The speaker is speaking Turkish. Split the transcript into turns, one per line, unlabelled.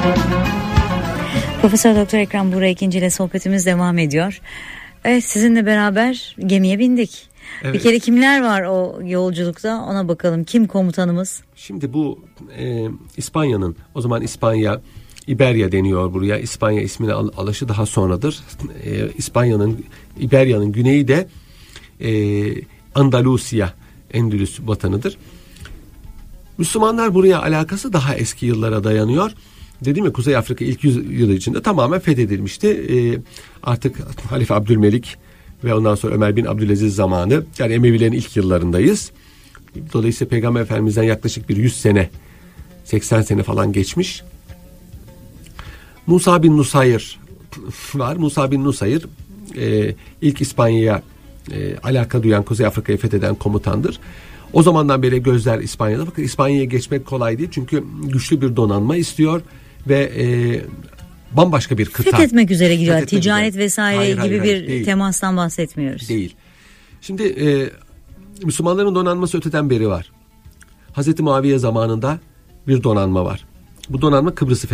Profesör Doktor Ekrem Buğra İkinci ile sohbetimiz devam ediyor. Evet, sizinle beraber gemiye bindik. Evet. Bir kere kimler var o yolculukta, ona bakalım. Kim komutanımız?
Şimdi bu İspanya'nın, o zaman İspanya, İberya deniyor buraya. İspanya ismini alışı daha sonradır. İberya'nın güneyi de Andalusya, Endülüs vatanıdır. Müslümanlar buraya alakası daha eski yıllara dayanıyor. Dedim ya, Kuzey Afrika ilk yüzyıl içinde tamamen fethedilmişti. Artık Halife Abdülmelik ve ondan sonra Ömer bin Abdülaziz zamanı, yani Emevilerin ilk yıllarındayız. Dolayısıyla Peygamber Efendimiz'den yaklaşık bir 100 sene, 80 sene falan geçmiş. Musa bin Nusayr var. Musa bin Nusayr ilk İspanya'ya alaka duyan, Kuzey Afrika'yı fetheden komutandır. O zamandan beri gözler İspanya'da. Fakat İspanya'ya geçmek kolay değil. Çünkü güçlü bir donanma istiyor ve bambaşka bir kıta.
Fethetmek üzere gidiyor. Ticaret
üzere.
vesaire
Hayır,
gibi bir
değil.
temastan bahsetmiyoruz.
Değil. Şimdi Müslümanların donanması öteden beri var. Hazreti Muaviye zamanında bir donanma var. Bu donanma Kıbrıs'ı